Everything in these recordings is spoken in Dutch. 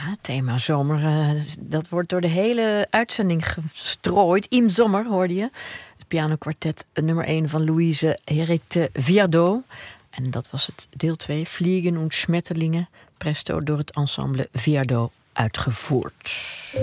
Ja, thema zomer. Dat wordt door de hele uitzending gestrooid. Im Sommer hoorde je. Het pianokwartet nummer 1 van Louise Herete-Viardot. En dat was het deel 2. Vliegen und Schmetterlinge. Presto door het ensemble Viardot uitgevoerd.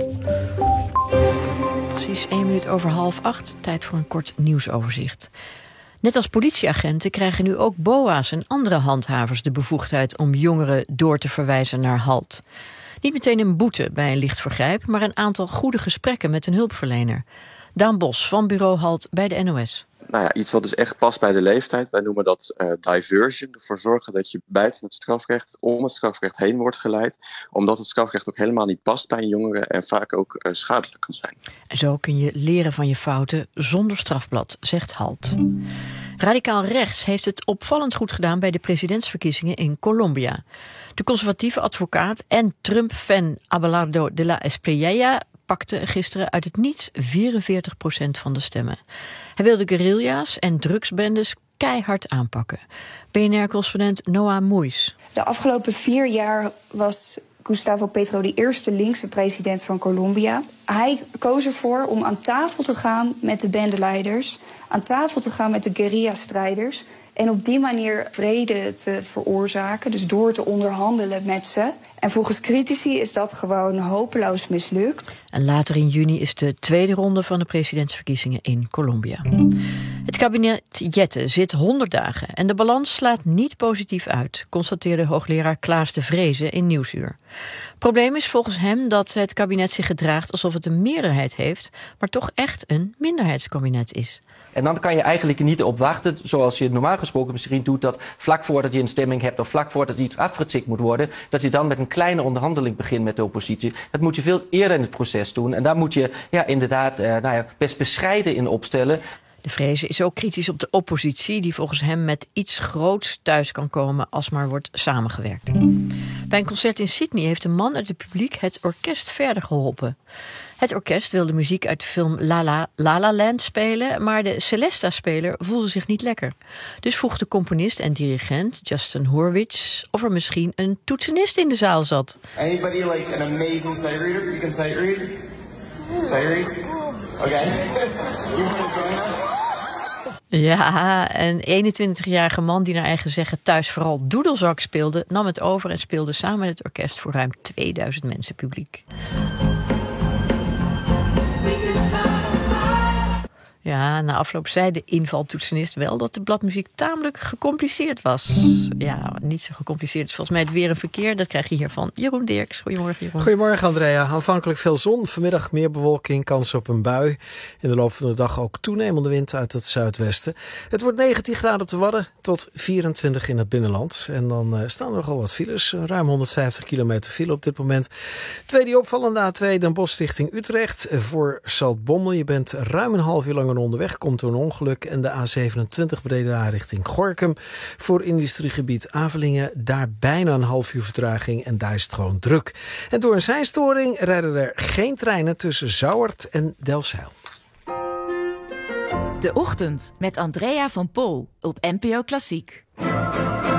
Precies 1 minuut over 7:30. Tijd voor een kort nieuwsoverzicht. Net als politieagenten krijgen nu ook BOA's en andere handhavers de bevoegdheid om jongeren door te verwijzen naar HALT. Niet meteen een boete bij een licht vergrijp, maar een aantal goede gesprekken met een hulpverlener. Daan Bos van bureau HALT bij de NOS. Nou ja, iets wat dus echt past bij de leeftijd. Wij noemen dat diversion. Ervoor zorgen dat je buiten het strafrecht, om het strafrecht heen wordt geleid. Omdat het strafrecht ook helemaal niet past bij jongeren en vaak ook schadelijk kan zijn. En zo kun je leren van je fouten zonder strafblad, zegt HALT. Radicaal rechts heeft het opvallend goed gedaan bij de presidentsverkiezingen in Colombia. De conservatieve advocaat en Trump-fan Abelardo de la Espriella pakte gisteren uit het niets 44% van de stemmen. Hij wilde guerrilla's en drugsbendes keihard aanpakken. BNR-correspondent Noah Moeis. De afgelopen 4 jaar was Gustavo Petro de eerste linkse president van Colombia. Hij koos ervoor om aan tafel te gaan met de bendeleiders, aan tafel te gaan met de guerrilla-strijders en op die manier vrede te veroorzaken, dus door te onderhandelen met ze. En volgens critici is dat gewoon hopeloos mislukt. En later in juni is de tweede ronde van de presidentsverkiezingen in Colombia. Het kabinet Jette zit 100 dagen en de balans slaat niet positief uit, constateerde hoogleraar Klaas de Vreese in Nieuwsuur. Probleem is volgens hem dat het kabinet zich gedraagt alsof het een meerderheid heeft, maar toch echt een minderheidskabinet is. En dan kan je eigenlijk niet op wachten, zoals je normaal gesproken misschien doet, dat vlak voordat je een stemming hebt of vlak voordat iets afgetikt moet worden, dat je dan met een kleine onderhandeling begint met de oppositie. Dat moet je veel eerder in het proces doen. En daar moet je inderdaad best bescheiden in opstellen. De Vreese is ook kritisch op de oppositie, die volgens hem met iets groots thuis kan komen als maar wordt samengewerkt. Bij een concert in Sydney heeft een man uit het publiek het orkest verder geholpen. Het orkest wilde muziek uit de film La La Land spelen, maar de Celesta-speler voelde zich niet lekker. Dus vroeg de componist en dirigent Justin Hurwitz of er misschien een toetsenist in de zaal zat. Anybody like an amazing sight reader? You can sight read? Sight read? Okay. You want to join us? Ja, een 21-jarige man die naar eigen zeggen thuis vooral doedelzak speelde, nam het over en speelde samen met het orkest voor ruim 2000 mensen publiek. Ja, na afloop zei de invaltoetsenist wel dat de bladmuziek tamelijk gecompliceerd was. Ja, niet zo gecompliceerd. Het is volgens mij het weer en verkeer. Dat krijg je hier van Jeroen Dirks. Goedemorgen, Jeroen. Goedemorgen, Andrea. Aanvankelijk veel zon. Vanmiddag meer bewolking, kans op een bui. In de loop van de dag ook toenemende wind uit het zuidwesten. Het wordt 19 graden op de Wadden tot 24 in het binnenland. En dan staan er nogal wat files. Ruim 150 kilometer file op dit moment. Tweede opvallende A2 Den Bosch richting Utrecht. Voor Zaltbommel. Je bent ruim een half uur langer onderweg, komt door een ongeluk. En de A27 Breda richting Gorinchem. Voor industriegebied Avelingen. Daar bijna een half uur vertraging en daar is het gewoon druk. En door een seinstoring rijden er geen treinen tussen Zouwert en Delfzijl. De Ochtend met Andrea van Pol op NPO Klassiek.